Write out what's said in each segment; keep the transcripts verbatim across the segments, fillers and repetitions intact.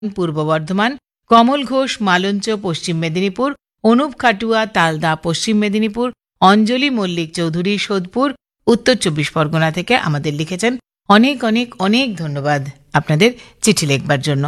পূর্ব বর্ধমান, কমল ঘোষ মালঞ্চ পশ্চিম মেদিনীপুর, অনুপ খাটুয়া তালদা পশ্চিম মেদিনীপুর, অঞ্জলি মল্লিক চৌধুরী সোদপুর উত্তর চব্বিশ পরগনা থেকে আমাদের লিখেছেন। অনেক অনেক অনেক ধন্যবাদ আপনাদের চিঠি লিখবার জন্য।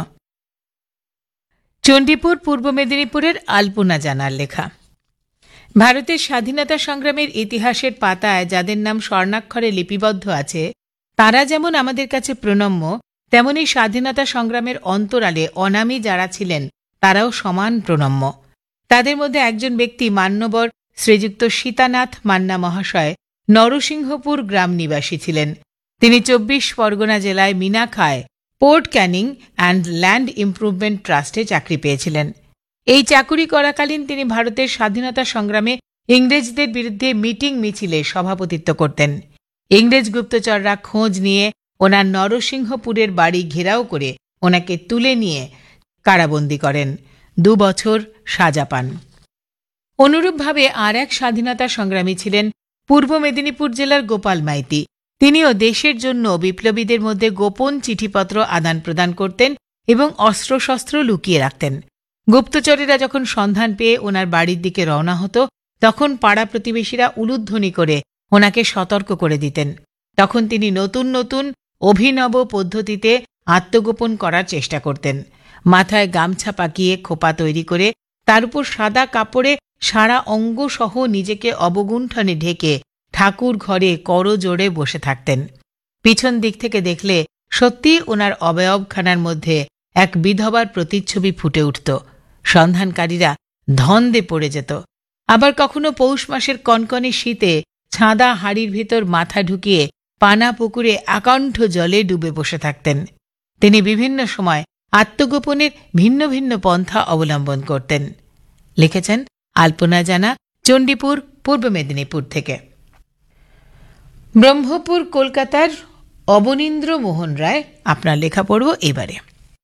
চণ্ডীপুর পূর্ব মেদিনীপুরের আলপনা জানার লেখা। ভারতের স্বাধীনতা সংগ্রামের ইতিহাসের পাতায় যাদের নাম স্বর্ণাক্ষরে লিপিবদ্ধ আছে তারা যেমন আমাদের কাছে প্রণম্য, তেমনি স্বাধীনতা সংগ্রামের অন্তরালে অনামী যারা ছিলেন তারাও সমান প্রণম্য। তাদের মধ্যে একজন ব্যক্তি মান্যবর শ্রীযুক্ত সীতানাথ মান্না মহাশয় নরসিংহপুর গ্রাম নিবাসী ছিলেন। তিনি চব্বিশ পরগনা জেলায় মিনাখায় port Canning and land improvement ট্রাস্টে চাকরি পেয়েছিলেন। এই চাকুরি করাকালীন তিনি ভারতের স্বাধীনতা সংগ্রামে ইংরেজদের বিরুদ্ধে মিটিং মিছিলে সভাপতিত্ব করতেন। ইংরেজ গুপ্তচররা খোঁজ নিয়ে ওনার নরসিংহপুরের বাড়ি ঘেরাও করে ওনাকে তুলে নিয়ে কারাবন্দী করেন। দু বছর সাজা পান। অনুরূপভাবে আর এক স্বাধীনতা সংগ্রামী ছিলেন পূর্ব মেদিনীপুর জেলার গোপাল মাইতি। তিনিও দেশের জন্য বিপ্লবীদের মধ্যে গোপন চিঠিপত্র আদান প্রদান করতেন এবং অস্ত্রশস্ত্র লুকিয়ে রাখতেন। গুপ্তচরেরা যখন সন্ধান পেয়ে ওনার বাড়ির দিকে রওনা হতো তখন পাড়া প্রতিবেশীরা উলুধ্বনি করে ওনাকে সতর্ক করে দিতেন। তখন তিনি নতুন নতুন অভিনব পদ্ধতিতে আত্মগোপন করার চেষ্টা করতেন। মাথায় গামছা পাকিয়ে খোপা তৈরি করে তার উপর সাদা কাপড়ে সারা অঙ্গ সহ নিজেকে অবগুণ্ঠনে ঢেকে ঠাকুর ঘরে করজোড়ে বসে থাকতেন। পিছন দিক থেকে দেখলে সত্যি ওনার অবয়বখানার মধ্যে এক বিধবার প্রতিচ্ছবি ফুটে উঠত। সন্ধানকারীরা ধন্দে পড়ে যেত। আবার কখনো পৌষ মাসের কনকনে শীতে ছাদা হাড়ির ভিতর মাথা ঢুকিয়ে পানা পুকুরে আকণ্ঠ জলে ডুবে বসে থাকতেন। তিনি বিভিন্ন সময় আত্মগোপনের ভিন্ন ভিন্ন পন্থা অবলম্বন করতেন। লিখেছেন আলপনা জানা, চণ্ডীপুর পূর্ব মেদিনীপুর থেকে। ব্রহ্মপুর কলকাতার অবনীন্দ্র মোহন রায় আপনার লেখা পড়ব এবারে।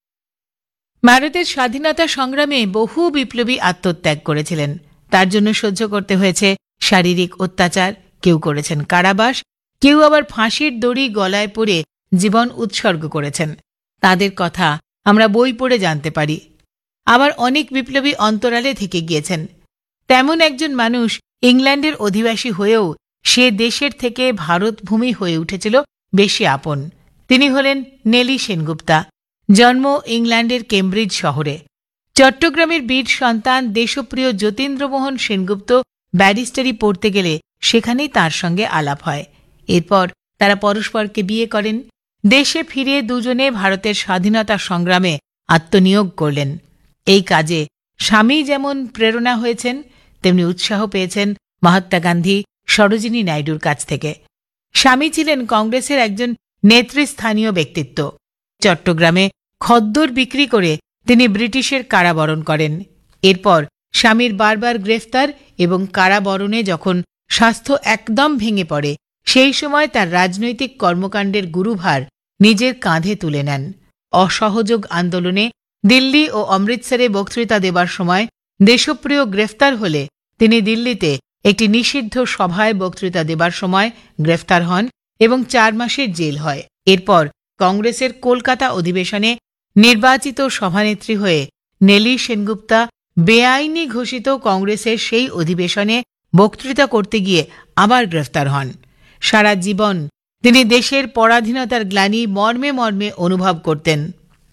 ভারতের স্বাধীনতা সংগ্রামে বহু বিপ্লবী আত্মত্যাগ করেছিলেন। তার জন্য সহ্য করতে হয়েছে শারীরিক অত্যাচার, কেউ করেছেন কারাবাস, কেউ আবার ফাঁসির দড়ি গলায় পরে জীবন উৎসর্গ করেছেন। তাদের কথা আমরা বই পড়ে জানতে পারি। আবার অনেক বিপ্লবী অন্তরালে থেকে গিয়েছেন। তেমন একজন মানুষ ইংল্যান্ডের অধিবাসী হয়েও সে দেশের থেকে ভারতভূমি হয়ে উঠেছিল বেশি আপন। তিনি হলেন নেলি সেনগুপ্তা। জন্ম ইংল্যান্ডের কেমব্রিজ শহরে। চট্টগ্রামের বীর সন্তান দেশপ্রিয় যতীন্দ্রমোহন সেনগুপ্ত ব্যারিস্টারি পড়তে গেলে সেখানেই তার সঙ্গে আলাপ হয়। এরপর তারা পরস্পরকে বিয়ে করেন। দেশে ফিরে দুজনে ভারতের স্বাধীনতা সংগ্রামে আত্মনিয়োগ করলেন। এই কাজে স্বামী যেমন প্রেরণা হয়েছেন তেমনি উৎসাহ পেয়েছেন মহাত্মা গান্ধী, সরোজিনী নাইডুর কাছ থেকে। স্বামী ছিলেন কংগ্রেসের একজন নেতৃস্থানীয় ব্যক্তিত্ব। চট্টগ্রামে খদ্দর বিক্রি করে তিনি ব্রিটিশের কারাবরণ করেন। এরপর স্বামীর বারবার গ্রেফতার এবং কারাবরণে যখন স্বাস্থ্য একদম ভেঙে পড়ে সেই সময় তার রাজনৈতিক কর্মকাণ্ডের গুরুভার নিজের কাঁধে তুলে নেন। অসহযোগ আন্দোলনে দিল্লি ও অমৃতসরে বক্তৃতা দেবার সময় দেশপ্রিয় গ্রেফতার হলে তিনি দিল্লিতে একটি নিষিদ্ধ সভায় বক্তৃতা দেবার সময় গ্রেফতার হন এবং চার মাসের জেল হয়। এরপর কংগ্রেসের কলকাতা অধিবেশনে নির্বাচিত সভানেত্রী হয়ে নেলি সেনগুপ্তা বেআইনি ঘোষিত কংগ্রেসের সেই অধিবেশনে বক্তৃতা করতে গিয়ে আবার গ্রেফতার হন। সারা জীবন তিনি দেশের পরাধীনতার গ্লানি মর্মে মর্মে অনুভব করতেন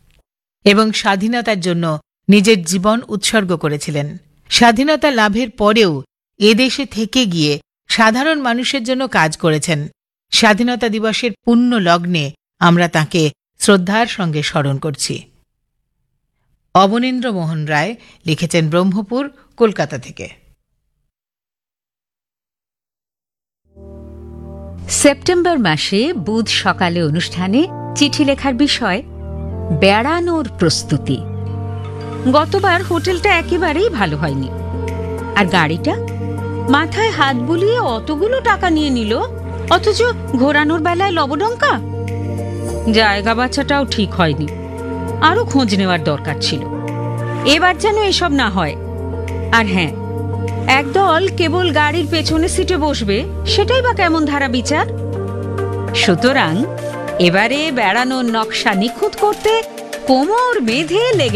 এবং স্বাধীনতার জন্য নিজের জীবন উৎসর্গ করেছিলেন। স্বাধীনতা লাভের পরেও এদেশে থেকে গিয়ে সাধারণ মানুষের জন্য কাজ করেছেন। স্বাধীনতা দিবসের পুণ্য লগ্নে আমরা তাঁকে শ্রদ্ধার সঙ্গে স্মরণ করছি। অবনীন্দ্র মোহন রায় লিখেছেন ব্রহ্মপুর, কলকাতা থেকে। সেপ্টেম্বর মাসে বুধ সকালে অনুষ্ঠানে চিঠি লেখার বিষয় বেড়ানোর প্রস্তুতি। গতবার হোটেলটা একেবারেই ভালো হয়নি, আর গাড়িটা মাথায় হাত বুলিয়ে অতগুলো টাকা নিয়ে নিল, অথচ ঘোরানোর বেলায় লবডঙ্কা। জায়গা বাছাটাও ঠিক হয়নি, আরো খোঁজ নেওয়ার দরকার ছিল। এবার যেন এসব না হয়। আর হ্যাঁ, একদল কেবল গাড়ির পেছনে সিটে বসবে, সেটাই বা কেমন ধারা বিচার। সুতরাং এবারে বেড়ানোর নকশা নিখুঁত করতে কোমর বেঁধে লেগে